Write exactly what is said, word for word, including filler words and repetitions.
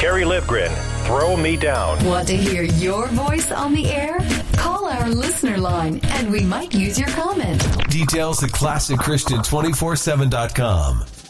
Kerry Livgren, Throw Me Down. Want to hear your voice on the air? Call our listener line and we might use your comment. Details at classic christian two forty-seven dot com.